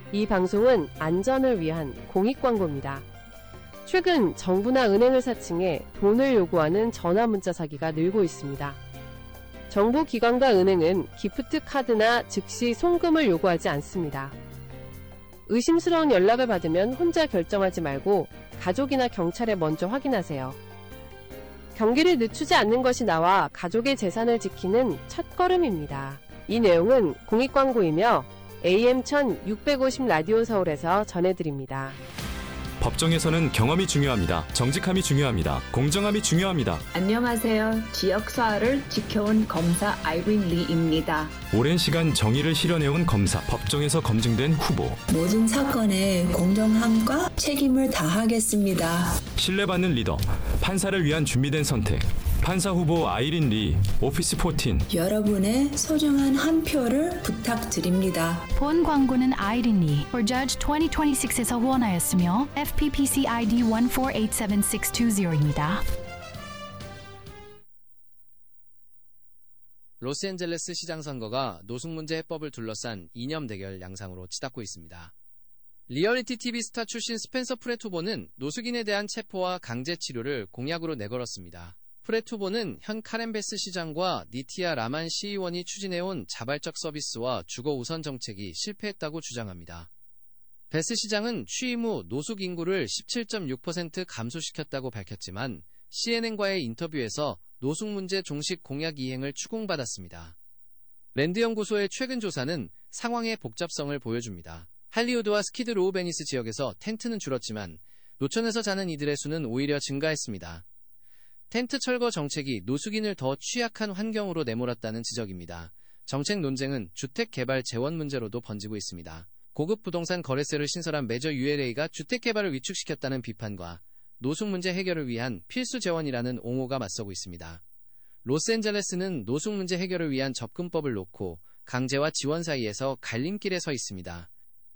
이 방송은 안전을 위한 공익광고입니다. 최근 정부나 은행을 사칭해 돈을 요구하는 전화문자 사기가 늘고 있습니다. 정부 기관과 은행은 기프트 카드나 즉시 송금을 요구하지 않습니다. 의심스러운 연락을 받으면 혼자 결정하지 말고 가족이나 경찰에 먼저 확인하세요. 경기를 늦추지 않는 것이 나와 가족의 재산을 지키는 첫걸음입니다. 이 내용은 공익광고이며 AM 1650 라디오 서울에서 전해드립니다. 법정에서는 경험이 중요합니다. 정직함이 중요합니다. 공정함이 중요합니다. 안녕하세요. 지역사회를 지켜온 검사 아이린 리입니다. 오랜 시간 정의를 실현해온 검사, 법정에서 검증된 후보. 모든 사건에 공정함과 책임을 다하겠습니다. 신뢰받는 리더, 판사를 위한 준비된 선택. 판사 후보 아이린 리, 오피스 14. 여러분의 소중한 한 표를 부탁드립니다. 본 광고는 아이린 리, for Judge 2026에서 후원하였으며 FPPC ID 1487620입니다. 로스앤젤레스 시장 선거가 노숙 문제 해법을 둘러싼 이념 대결 양상으로 치닫고 있습니다. 리얼리티 TV 스타 출신 스펜서 프렛 후보는 노숙인에 대한 체포와 강제 치료를 공약으로 내걸었습니다. 프렛 후보는 현 카렌 베스 시장과 니티아 라만 시의원이 추진해온 자발적 서비스와 주거 우선 정책이 실패했다고 주장합니다. 베스 시장은 취임 후 노숙 인구를 17.6% 감소시켰다고 밝혔지만 CNN과의 인터뷰에서 노숙 문제 종식 공약 이행을 추궁받았습니다. 랜드 연구소의 최근 조사는 상황의 복잡성을 보여줍니다. 할리우드와 스키드 로우 베니스 지역에서 텐트는 줄었지만 노천에서 자는 이들의 수는 오히려 증가했습니다. 텐트 철거 정책이 노숙인을 더 취약한 환경으로 내몰았다는 지적입니다. 정책 논쟁은 주택 개발 재원 문제로도 번지고 있습니다. 고급 부동산 거래세를 신설한 메저 ULA가 주택 개발을 위축시켰다는 비판과 노숙 문제 해결을 위한 필수 재원이라는 옹호가 맞서고 있습니다. 로스앤젤레스는 노숙 문제 해결을 위한 접근법을 놓고 강제와 지원 사이에서 갈림길에 서 있습니다.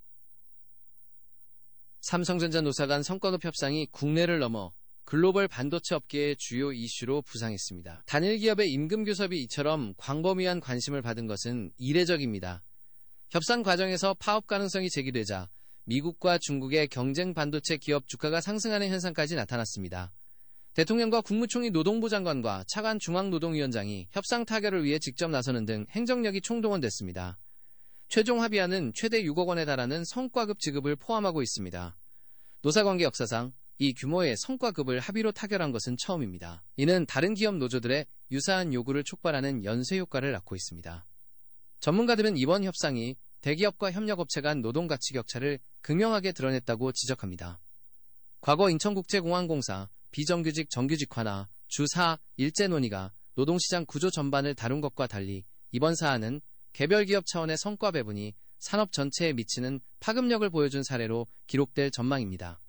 삼성전자 노사 간 성과급 협상이 국내를 넘어 글로벌 반도체 업계의 주요 이슈로 부상했습니다. 단일 기업의 임금 교섭이 이처럼 광범위한 관심을 받은 것은 이례적입니다. 협상 과정에서 파업 가능성이 제기되자 미국과 중국의 경쟁 반도체 기업 주가가 상승하는 현상까지 나타났습니다. 대통령과 국무총리 노동부 장관과 차관 중앙노동위원장이 협상 타결을 위해 직접 나서는 등 행정력이 총동원됐습니다. 최종 합의안은 최대 6억 원에 달하는 성과급 지급을 포함하고 있습니다. 노사관계 역사상 이 규모의 성과급을 합의로 타결한 것은 처음입니다. 이는 다른 기업 노조들의 유사한 요구를 촉발하는 연쇄 효과를 낳고 있습니다. 전문가들은 이번 협상이 대기업과 협력업체 간 노동가치 격차를 극명하게 드러냈다고 지적합니다. 과거 인천국제공항공사 비정규직 정규직화나 주 4 일제 논의가 노동시장 구조 전반을 다룬 것과 달리 이번 사안은 개별 기업 차원의 성과 배분이 산업 전체에 미치는 파급력을 보여준 사례로 기록될 전망입니다.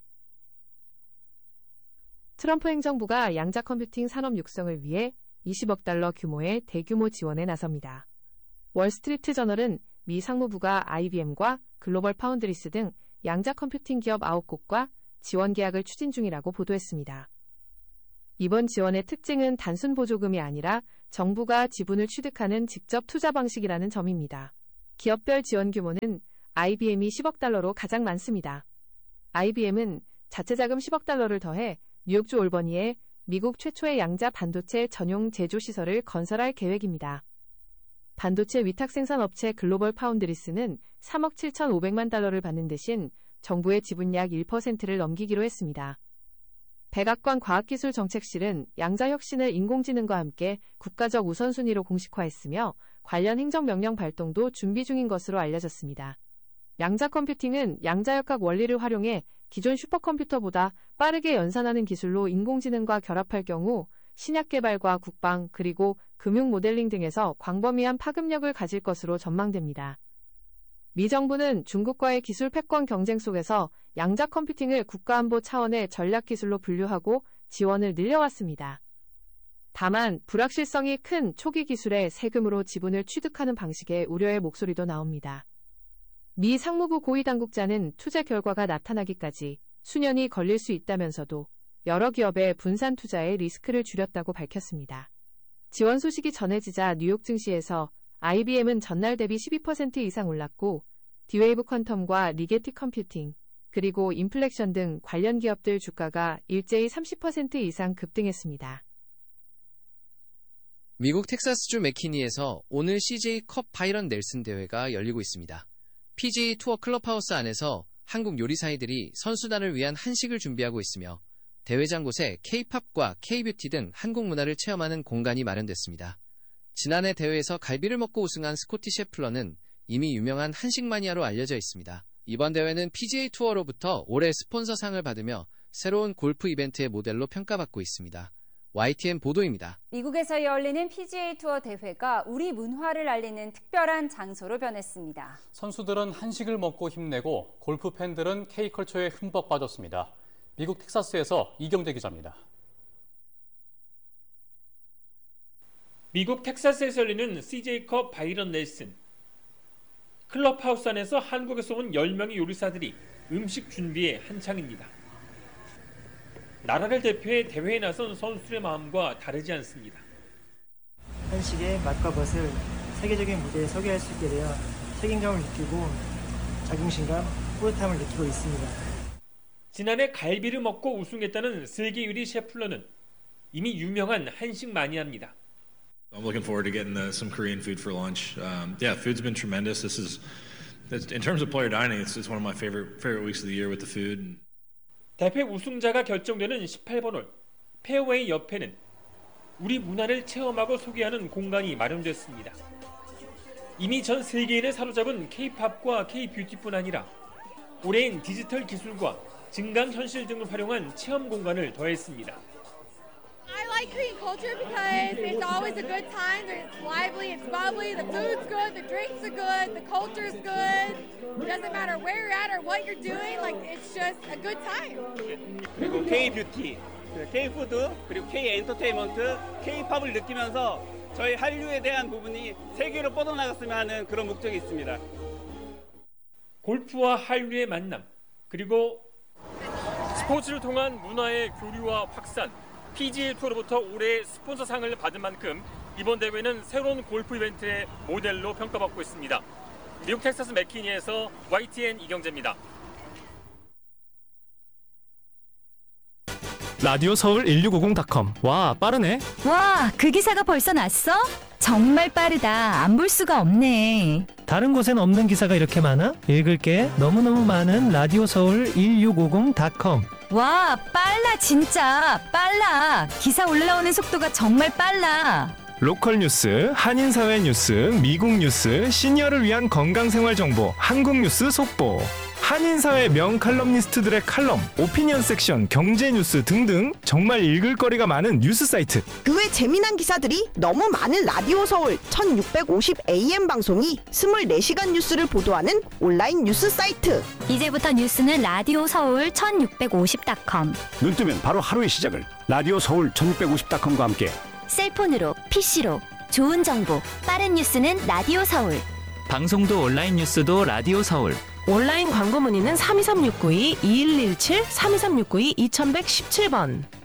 트럼프 행정부가 양자 컴퓨팅 산업 육성을 위해 20억 달러 규모의 대규모 지원에 나섭니다. 월스트리트 저널은 미 상무부가 IBM과 글로벌 파운드리스 등 양자 컴퓨팅 기업 9곳과 지원 계약을 추진 중이라고 보도했습니다. 이번 지원의 특징은 단순 보조금이 아니라 정부가 지분을 취득하는 직접 투자 방식이라는 점입니다. 기업별 지원 규모는 IBM이 10억 달러로 가장 많습니다. IBM은 자체 자금 10억 달러를 더해 뉴욕주 올버니에 미국 최초의 양자 반도체 전용 제조 시설을 건설할 계획입니다. 반도체 위탁 생산 업체 글로벌 파운드리스는 3억 7,500만 달러를 받는 대신 정부의 지분 약 1%를 넘기기로 했습니다. 백악관 과학기술정책실은 양자 혁신을 인공지능과 함께 국가적 우선순위로 공식화했으며 관련 행정명령 발동도 준비 중인 것으로 알려졌습니다. 양자 컴퓨팅은 양자역학 원리를 활용해 기존 슈퍼컴퓨터보다 빠르게 연산하는 기술로 인공지능과 결합할 경우 신약 개발과 국방 그리고 금융 모델링 등에서 광범위한 파급력을 가질 것으로 전망됩니다. 미 정부는 중국과의 기술 패권 경쟁 속에서 양자 컴퓨팅을 국가안보 차원의 전략기술로 분류하고 지원을 늘려왔습니다. 다만 불확실성이 큰 초기 기술에 세금으로 지분을 취득하는 방식의 우려의 목소리도 나옵니다. 미 상무부 고위 당국자는 투자 결과가 나타나기까지 수년이 걸릴 수 있다면서도 여러 기업의 분산 투자에 리스크를 줄였다고 밝혔습니다. 지원 소식이 전해지자 뉴욕 증시에서 IBM은 전날 대비 12% 이상 올랐고 D-Wave 퀀텀과 리게티 컴퓨팅, 그리고 인플렉션 등 관련 기업들 주가가 일제히 30% 이상 급등했습니다. 미국 텍사스주 맥키니에서 오늘 CJ 컵 바이런 넬슨 대회가 열리고 있습니다. PGA 투어 클럽하우스 안에서 한국 요리사이들이 선수단을 위한 한식을 준비하고 있으며 대회장 곳에 K-팝과 K-뷰티 등 한국 문화를 체험하는 공간이 마련됐습니다. 지난해 대회에서 갈비를 먹고 우승한 스코티 셰플러는 이미 유명한 한식 마니아로 알려져 있습니다. 이번 대회는 PGA 투어로부터 올해 스폰서상을 받으며 새로운 골프 이벤트의 모델로 평가받고 있습니다. YTN 보도입니다. 미국에서 열리는 PGA 투어 대회가 우리 문화를 알리는 특별한 장소로 변했습니다. 선수들은 한식을 먹고 힘내고 골프 팬들은 K컬처에 흠뻑 빠졌습니다. 미국 텍사스에서 이경재 기자입니다. 미국 텍사스에서 열리는 CJ컵 바이런 넬슨. 클럽하우스 안에서 한국에서 온 10명의 요리사들이 음식 준비에 한창입니다. 나라를 대표해 대회에 나선 선수들의 마음과 다르지 않습니다. 한식의 맛과 멋을 세계적인 무대에 서게 할 수 있게 되어 책임감을 느끼고 자긍심과 뿌듯함을 느끼고 있습니다. 지난해 갈비를 먹고 우승했다는 슬기 유리 셰플러는 이미 유명한 한식 마니아입니다. I'm looking forward to getting some Korean food for lunch. Food's been tremendous. In terms of player dining, it's one of my favorite weeks of the year with the food. 대회 우승자가 결정되는 18번 홀, 페어웨이 옆에는 우리 문화를 체험하고 소개하는 공간이 마련됐습니다. 이미 전 세계인을 사로잡은 K-팝과 K-뷰티뿐 아니라 올해엔 디지털 기술과 증강현실 등을 활용한 체험 공간을 더했습니다. I like Korean culture because it's always a good time. It's lively, it's bubbly, the food's good, the drinks are good, the culture's good. It doesn't matter where you're at or what you're doing, like it's just a good time. 그리고 K-뷰티, K-푸드, 그리고 K-엔터테인먼트, K-팝을 느끼면서 저희 한류에 대한 부분이 세계로 뻗어나갔으면 하는 그런 목적이 있습니다. 골프와 한류의 만남, 그리고 스포츠를 통한 문화의 교류와 확산, PGA 투어로부터 올해 스폰서상을 받은 만큼 이번 대회는 새로운 골프 이벤트의 모델로 평가받고 있습니다. 미국 텍사스 맥키니에서 YTN 이경재입니다. 라디오 서울 1650.com. 와, 빠르네. 와, 그 기사가 벌써 났어? 정말 빠르다. 안 볼 수가 없네. 다른 곳엔 없는 기사가 이렇게 많아? 읽을게. 너무너무 많은 라디오 서울 1650.com. 와, 빨라 진짜. 빨라. 기사 올라오는 속도가 정말 빨라. 로컬 뉴스, 한인사회 뉴스, 미국 뉴스, 시니어를 위한 건강생활 정보, 한국 뉴스 속보. 한인사회 명칼럼니스트들의 칼럼, 오피니언 섹션, 경제 뉴스 등등 정말 읽을 거리가 많은 뉴스 사이트. 그 외 재미난 기사들이 너무 많은 라디오 서울 1650 AM 방송이 24시간 뉴스를 보도하는 온라인 뉴스 사이트. 이제부터 뉴스는 라디오 서울 1650.com. 눈 뜨면 바로 하루의 시작을 라디오 서울 1650.com과 함께. 셀폰으로, PC로 좋은 정보, 빠른 뉴스는 라디오 서울. 방송도 온라인 뉴스도 라디오 서울. 온라인 광고 문의는 323-692-2117, 323-692-2117번.